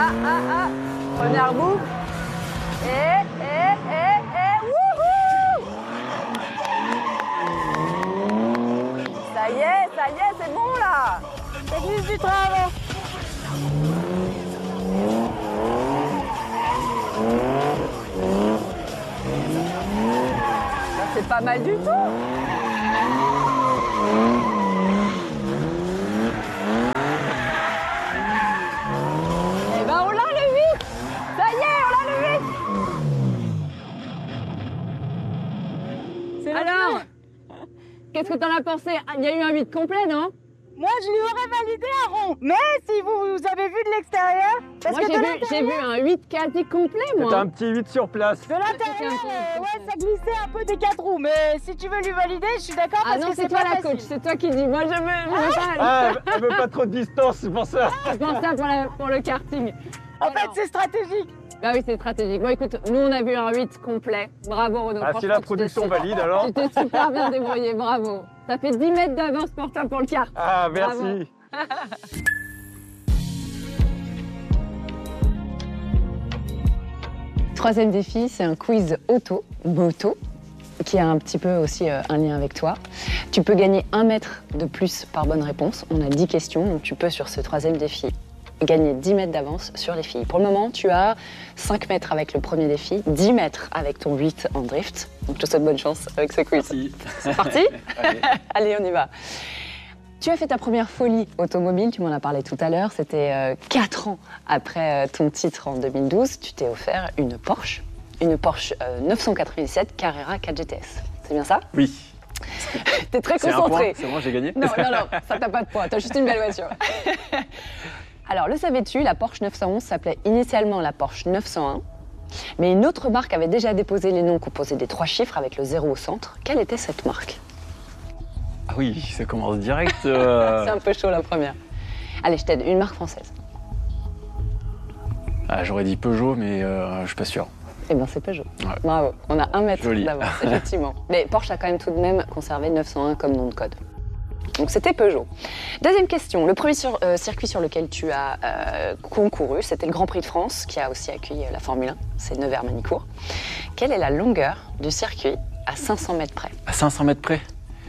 ah. Première boucle. Wouhou! Ça y est, c'est bon là. C'est juste du train avant. C'est pas mal du tout. Eh ben on l'a le 8. Ça y est, on l'a le 8. Alors, qu'est-ce que t'en as pensé? Il y a eu un 8 complet, non? Moi, je lui aurais validé un rond. Mais si vous avez vu de l'extérieur... Moi, j'ai vu un 8 quasi complet, moi. T'as un petit 8 sur place. De l'intérieur, ouais, ça glissait un peu des 4 roues. Mais si tu veux lui valider, je suis d'accord parce non, que c'est c'est toi pas la facile. coach, c'est toi qui dis. Moi, je veux pas. Ah, elle veut pas trop de distance, c'est pour ça. Je pense ça pour le karting. En fait, c'est stratégique. Bah oui, c'est stratégique. Bon, écoute, nous, on a vu un 8 complet. Bravo, Renaud. Ah, si la production valide, alors. Tu t'es super bien débrouillé, bravo. Ça fait 10 mètres d'avance pour toi pour le kart. Ah, merci. Bravo. Troisième défi, c'est un quiz moto, qui a un petit peu aussi un lien avec toi. Tu peux gagner 1 mètre de plus par bonne réponse. On a 10 questions, donc tu peux, sur ce troisième défi, gagner 10 mètres d'avance sur les filles. Pour le moment, tu as 5 mètres avec le premier défi, 10 mètres avec ton 8 en drift. Donc, je te souhaite bonne chance avec ce quiz. Merci. C'est parti? Allez, on y va. Tu as fait ta première folie automobile, tu m'en as parlé tout à l'heure. C'était 4 ans après ton titre en 2012. Tu t'es offert une Porsche 997 Carrera 4 GTS. C'est bien ça? Oui. T'es très concentré. C'est bon, j'ai gagné? Non, ça t'as pas de points, t'as juste une belle voiture. Alors, le savais-tu, la Porsche 911 s'appelait initialement la Porsche 901, mais une autre marque avait déjà déposé les noms composés des 3 chiffres avec le 0 au centre. Quelle était cette marque? Ah oui, ça commence direct. C'est un peu chaud la première. Allez, je t'aide, une marque française. Ah, j'aurais dit Peugeot, mais je suis pas sûr. Eh bien, c'est Peugeot. Ouais. Bravo, on a 1 mètre Joli. d'avance, effectivement. Mais Porsche a quand même tout de même conservé 901 comme nom de code. Donc c'était Peugeot. Deuxième question, le premier circuit sur lequel tu as concouru, c'était le Grand Prix de France, qui a aussi accueilli la Formule 1, c'est Nevers-Manicourt. Quelle est la longueur du circuit à 500 mètres près? À 500 mètres près?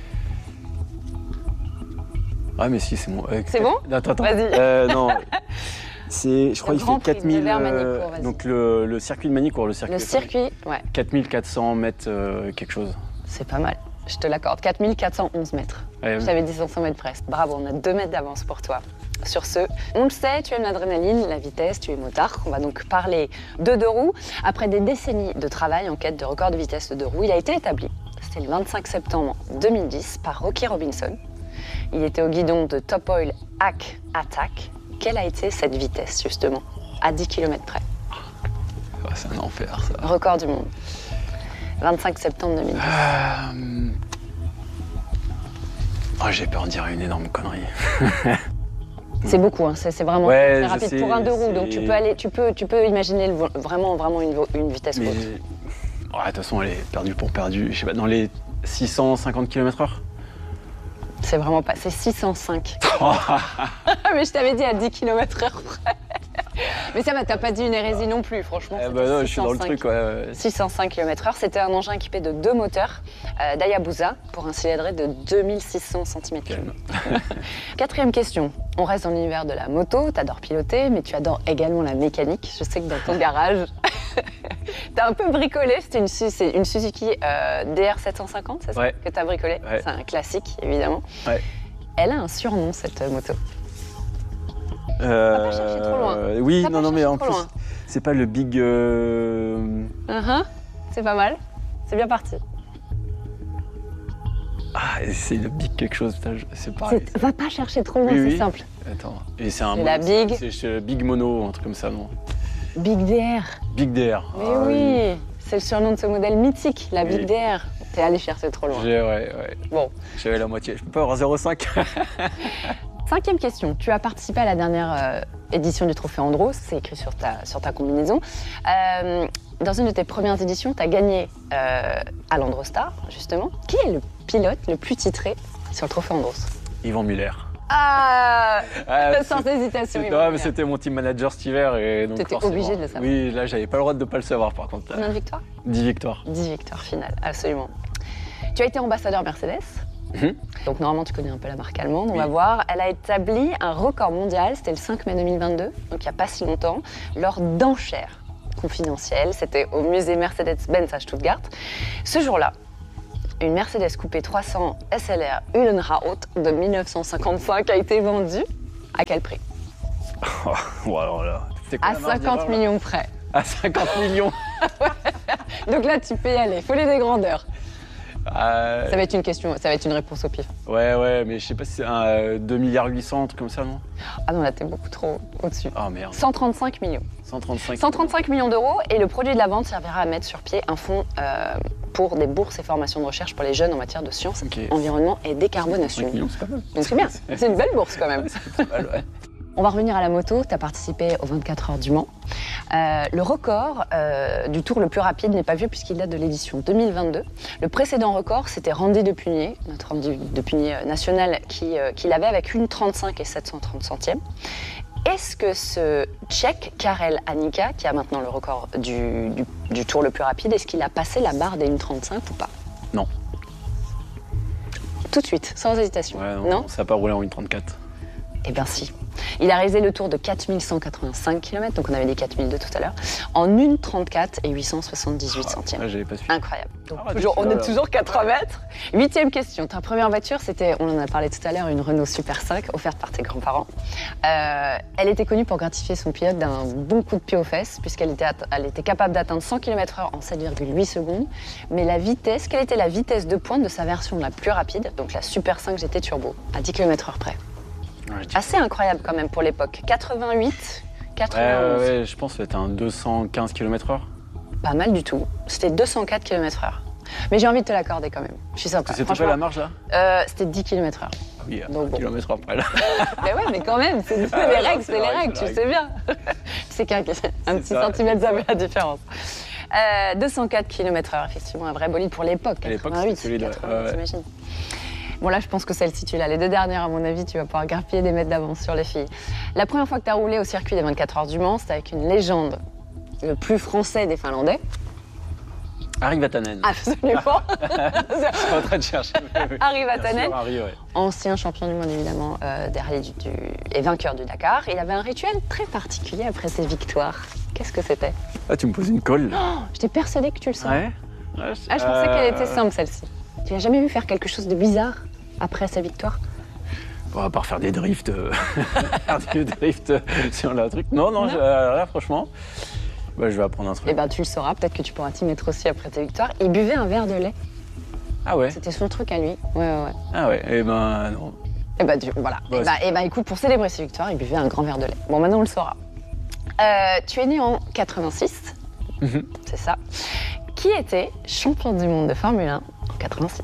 Ah, mais si, c'est bon. C'est bon? Attends. Vas-y. Non. Je crois qu'il fait 4000. Nevers-Manicourt, vas-y. Donc le circuit de Manicourt, Le circuit, ouais. 4400 mètres quelque chose. C'est pas mal, je te l'accorde. 4411 mètres. Ouais, Je t'avais dit 500 mètres près. Bravo, on a 2 mètres d'avance pour toi. Sur ce, on le sait, tu aimes l'adrénaline, la vitesse, tu es motard. On va donc parler de 2 roues. Après des décennies de travail en quête de record de vitesse de 2 roues, il a été établi. C'était le 25 septembre 2010 par Rocky Robinson. Il était au guidon de Top Oil Hack Attack. Quelle a été cette vitesse, justement, à 10 km près? Oh, c'est un enfer, ça. Record du monde. 25 septembre 2010. Oh, j'ai peur de dire une énorme connerie. C'est beaucoup, hein. C'est vraiment Ouais, très rapide pour un 2 roues. Donc tu peux imaginer vraiment une vitesse haute. Ouais, de toute façon, elle est perdue pour perdue. Je sais pas, dans les 650 km/h. C'est vraiment pas, c'est 605. Mais je t'avais dit à 10 km/h près. Mais ça va, t'as pas dit une hérésie non plus, franchement. Non, je suis dans le truc, ouais. 605 km/h, c'était un engin équipé de 2 moteurs d'Hayabusa pour un cylindré de 2600 cm3. Quatrième question. On reste dans l'univers de la moto, t'adores piloter, mais tu adores également la mécanique. Je sais que dans ton garage, t'as un peu bricolé. C'est une Suzuki DR750, c'est ça, ouais, que t'as bricolé? Ouais. C'est un classique, évidemment. Ouais. Elle a un surnom, cette moto. On va pas chercher trop loin. Oui, non, mais en plus, c'est pas le Big... C'est pas mal. C'est bien parti. Ah, c'est le Big quelque chose, putain, c'est pareil. Va pas chercher trop loin, Oui, c'est simple. Attends, et c'est un... la Big... C'est le Big Mono, un truc comme ça, non? Big DR. Big DR. Mais oui, c'est le surnom de ce modèle mythique, la Big DR. T'es allé chercher trop loin. Ouais. Bon. J'avais la moitié. Je peux pas avoir 0,5. Cinquième question. Tu as participé à la dernière édition du Trophée Andros, c'est écrit sur ta combinaison. Dans une de tes premières éditions, tu as gagné à l'Androstar, justement. Qui est le pilote le plus titré sur le Trophée Andros? Yvan Muller. Ah, Ah, sans hésitation. il Non, va mais venir. c'était mon team manager cet hiver et donc T'étais forcément. obligé de le savoir. Oui, là j'avais pas le droit de ne pas le savoir par contre. Combien de victoires? 10 victoires. 10 victoires finales, absolument. Tu as été ambassadeur Mercedes. Mhm. Donc normalement tu connais un peu la marque allemande, on Oui. va voir. Elle a établi un record mondial, c'était le 5 mai 2022, donc il n'y a pas si longtemps, lors d'enchères confidentielles. C'était au musée Mercedes-Benz à Stuttgart. Ce jour-là, une Mercedes coupé 300 SLR Uhlenhaut de 1955 a été vendue. À quel prix? Bon, alors là. c'était quoi À la marge 50 d'erreur, là millions près. À 50 millions. Donc là tu peux y aller, folie des grandeurs. Euh, Ça va être une question, ça va être une réponse au pif. Ouais, mais je sais pas si c'est un 2 milliards 800, un truc comme ça, non? Ah non là t'es beaucoup trop au-dessus. Ah merde. 135 millions. 135. 135 millions d'euros et le produit de la vente servira à mettre sur pied un fonds pour des bourses et formations de recherche pour les jeunes en matière de sciences, Ok. environnement et 5 décarbonation. millions, c'est pas mal. Donc c'est bien, c'est une belle bourse quand même. C'est pas mal, ouais. On va revenir à la moto, tu as participé aux 24 heures du Mans. Le record du tour le plus rapide n'est pas vieux puisqu'il date de l'édition 2022. Le précédent record, c'était Randy Depugné, notre Randy Depugné national, qui l'avait avec une 35 et 730 centièmes. Est-ce que ce Tchèque, Karel Anika, qui a maintenant le record du tour le plus rapide, est-ce qu'il a passé la barre des 1,35 ou pas? Non. Tout de suite, sans hésitation. Ouais, Non? ça a pas roulé en 1,34. Eh bien si. Il a réalisé le tour de 4185 km, donc on avait dit 4002 tout à l'heure, en 1,34 et 878 centièmes. Là, j'avais pas su. Incroyable. Donc, Ah, on est là. toujours 4 mètres. 8e question. Ta première voiture, c'était, on en a parlé tout à l'heure, une Renault Super 5 offerte par tes grands-parents. Elle était connue pour gratifier son pilote d'un bon coup de pied aux fesses, puisqu'elle était capable d'atteindre 100 km/h en 7,8 secondes. Mais la vitesse, quelle était la vitesse de pointe de sa version la plus rapide, donc la Super 5 GT Turbo, à 10 km/h près? Ouais, je dis- Assez incroyable quand même pour l'époque. 88, 91. Ouais, je pense que c'était un 215 km/h. Pas mal du tout. C'était 204 km/h. Mais j'ai envie de te l'accorder quand même. Je suis sympa. C'était Franchement, pas la marge là? C'était 10 km/h. Ah oui, Donc un bon. kilomètre après là. Mais ouais, mais quand même, c'est Ah, les non, règles, c'est c'est les la règles, règle, tu c'est sais bien. C'est qu'un petit ça. centimètre, ça fait la différence. 204 km/h, effectivement, un vrai bolide pour l'époque. À l'époque, 88, c'était solide, ouais. 88, Ouais. t'imagines. Bon là, je pense que celle-ci, tu l'as. Les deux dernières, à mon avis, tu vas pouvoir grappiller des mètres d'avance sur les filles. La première fois que tu as roulé au circuit des 24 heures du Mans, c'était avec une légende, le plus français des Finlandais. Harry Vatanen. Absolument. Je suis en train de chercher. Harry Bien Vatanen. sûr, Harry, ouais. Ancien champion du monde évidemment des rallyes et vainqueur du Dakar. Il avait un rituel très particulier après ses victoires. Qu'est-ce que c'était? Ah, tu me poses une colle. Là. Oh, j'étais persuadée que tu le savais. Ouais. Ah, je pensais qu'elle était simple celle-ci. Tu l'as jamais vu faire quelque chose de bizarre après sa victoire? Bon, à part faire des drifts, faire des drifts sur le truc. Non, Non. là, franchement, bah, je vais apprendre un truc. Eh ben tu le sauras, peut-être que tu pourras t'y mettre aussi après tes victoires. Il buvait un verre de lait. Ah ouais. C'était son truc à lui. Ouais. Ah ouais. Eh ben non. Et bah voilà. Ouais, Eh ben, écoute, pour célébrer ses victoires, il buvait un grand verre de lait. Bon, maintenant on le saura. Tu es né en 86, Mhm. c'est ça. Qui était champion du monde de Formule 1 en 86?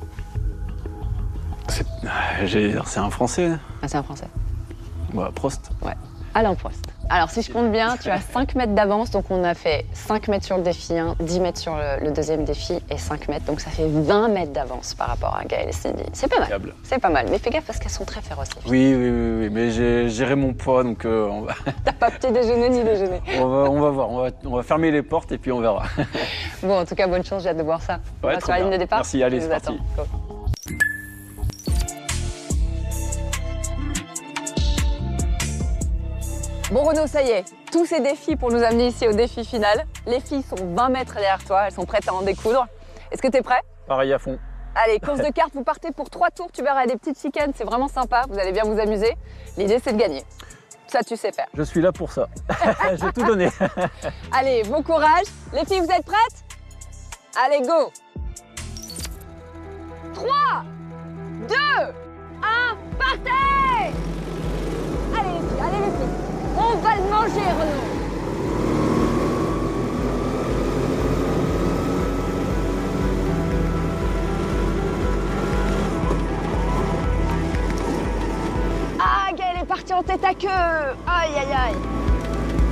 J'allais dire, c'est un Français. Ah, c'est un Français. Bah, Prost. Ouais. Alain Prost. Alors, si je compte bien, tu as 5 mètres d'avance. Donc, on a fait 5 mètres sur le défi 1, 10 mètres sur le deuxième défi et 5 mètres. Donc, ça fait 20 mètres d'avance par rapport à Gaël et Cindy. C'est pas mal. Fiable. C'est pas mal. Mais fais gaffe parce qu'elles sont très féroces. Les filles. Oui, mais j'ai géré mon poids, donc on T'as pas petit déjeuner ni déjeuner. va voir. On va fermer les portes et puis on verra. Bon, en tout cas, bonne chance. J'ai hâte de voir ça. On Ouais, va trop sur la bien. ligne de départ. Merci, allez, Je c'est vous parti. attends. Go. Bon Renaud, ça y est, tous ces défis pour nous amener ici au défi final. Les filles sont 20 mètres derrière toi, elles sont prêtes à en découdre. Est-ce que t'es prêt? Pareil à fond. Allez, course de cartes, vous partez pour 3 tours, tu verras, il y a des petites chicanes, c'est vraiment sympa, vous allez bien vous amuser. L'idée c'est de gagner. Ça tu sais faire. Je suis là pour ça. J'ai tout donné. Allez, bon courage. Les filles, vous êtes prêtes? Allez, go. 3, 2, 1, partez! Allez les filles, on va le manger Renaud. Ah, Gaëlle est partie en tête à queue. Aïe, aïe, aïe.